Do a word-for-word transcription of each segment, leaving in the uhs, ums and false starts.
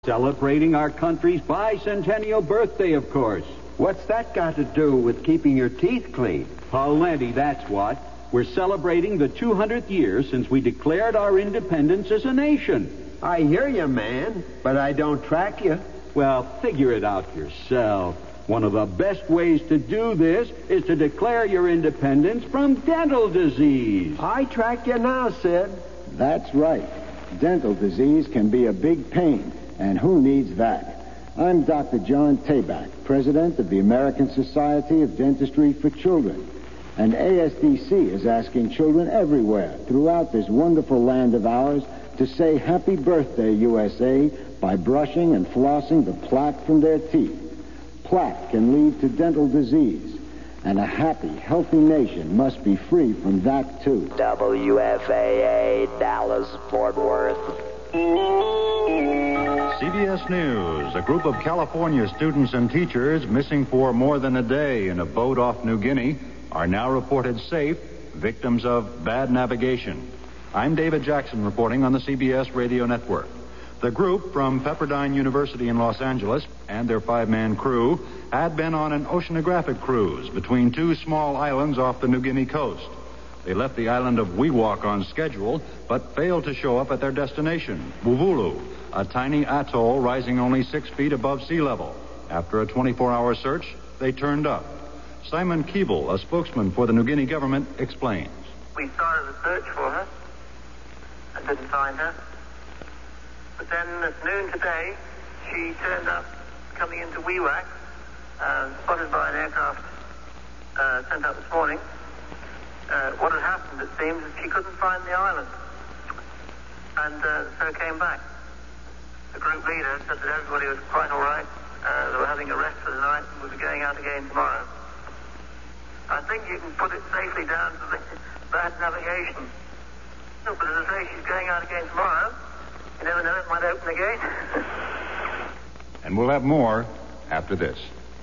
Celebrating our country's bicentennial birthday, of course. What's that got to do with keeping your teeth clean? Plenty, that's what. We're celebrating the two hundredth year since we declared our independence as a nation. I hear you, man, but I don't track you. Well, figure it out yourself. One of the best ways to do this is to declare your independence from dental disease. I track you now, Sid. That's right. Dental disease can be a big pain, and who needs that? I'm Doctor John Tabak, president of the American Society of Dentistry for Children. And A S D C is asking children everywhere throughout this wonderful land of ours to say happy birthday, U S A, by brushing and flossing the plaque from their teeth. Plaque can lead to dental disease, and a happy, healthy nation must be free from that, too. W F A A, Dallas, Fort Worth. C B S News. A group of California students and teachers missing for more than a day in a boat off New Guinea are now reported safe, victims of bad navigation. I'm David Jackson reporting on the C B S Radio Network. The group from Pepperdine University in Los Angeles and their five-man crew had been on an oceanographic cruise between two small islands off the New Guinea coast. They left the island of Wewak on schedule, but failed to show up at their destination, Wuvulu, a tiny atoll rising only six feet above sea level. After a twenty-four hour search, they turned up. Simon Keeble, a spokesman for the New Guinea government, explains. We started a search for her and didn't find her. But then at noon today, she turned up coming into Wewak, uh, spotted by an aircraft uh, sent up this morning. Uh, what had happened, it seems, is she couldn't find the island, and uh, so came back. The group leader said that everybody was quite all right. Uh, they were having a rest for the night and would be going out again tomorrow. I think you can put it safely down to the bad navigation. No, but as I say, she's going out again tomorrow. You never know, it might open again. And we'll have more after this.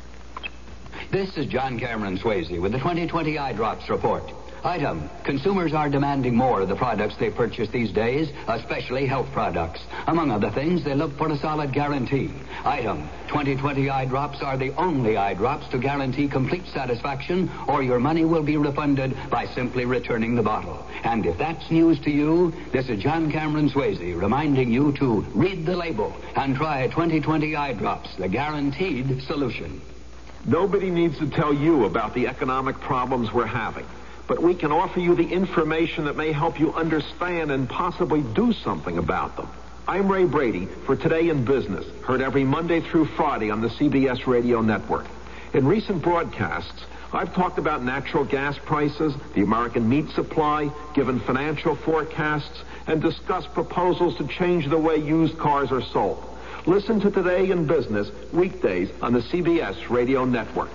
This is John Cameron Swayze with the twenty twenty Eye Drops Report. Item, consumers are demanding more of the products they purchase these days, especially health products. Among other things, they look for a solid guarantee. Item, twenty twenty Eye Drops are the only eye drops to guarantee complete satisfaction, or your money will be refunded by simply returning the bottle. And if that's news to you, this is John Cameron Swayze reminding you to read the label and try twenty twenty Eye Drops, the guaranteed solution. Nobody needs to tell you about the economic problems we're having, but we can offer you the information that may help you understand and possibly do something about them. I'm Ray Brady for Today in Business, heard every Monday through Friday on the C B S Radio Network. In recent broadcasts, I've talked about natural gas prices, the American meat supply, given financial forecasts, and discussed proposals to change the way used cars are sold. Listen to Today in Business weekdays on the C B S Radio Network.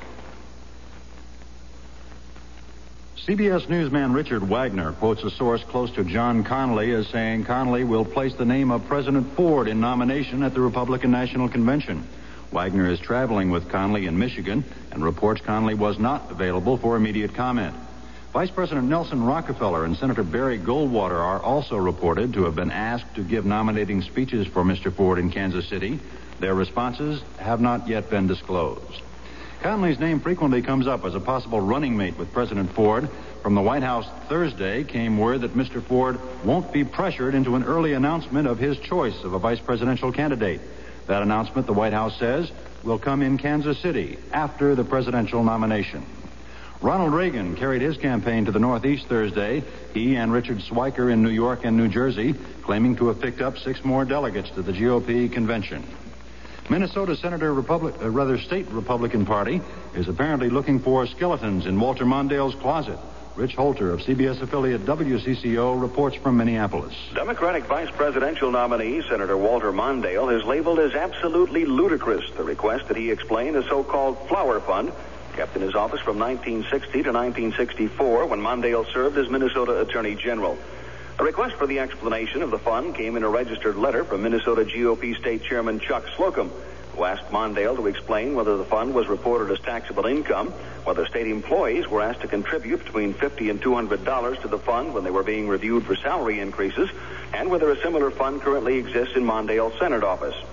C B S newsman Richard Wagner quotes a source close to John Connally as saying Connally will place the name of President Ford in nomination at the Republican National Convention. Wagner is traveling with Connally in Michigan and reports Connally was not available for immediate comment. Vice President Nelson Rockefeller and Senator Barry Goldwater are also reported to have been asked to give nominating speeches for Mister Ford in Kansas City. Their responses have not yet been disclosed. Connally's name frequently comes up as a possible running mate with President Ford. From the White House Thursday came word that Mister Ford won't be pressured into an early announcement of his choice of a vice presidential candidate. That announcement, the White House says, will come in Kansas City after the presidential nomination. Ronald Reagan carried his campaign to the Northeast Thursday, he and Richard Swiker in New York and New Jersey, claiming to have picked up six more delegates to the G O P convention. Minnesota Senator Republic, uh, rather State Republican Party is apparently looking for skeletons in Walter Mondale's closet. Rich Holter of C B S affiliate W C C O reports from Minneapolis. Democratic vice presidential nominee Senator Walter Mondale has labeled as absolutely ludicrous the request that he explain a so-called flower fund kept in his office from nineteen sixty to nineteen sixty-four when Mondale served as Minnesota Attorney General. A request for the explanation of the fund came in a registered letter from Minnesota G O P State Chairman Chuck Slocum, who asked Mondale to explain whether the fund was reported as taxable income, whether state employees were asked to contribute between fifty dollars and two hundred dollars to the fund when they were being reviewed for salary increases, and whether a similar fund currently exists in Mondale's Senate office.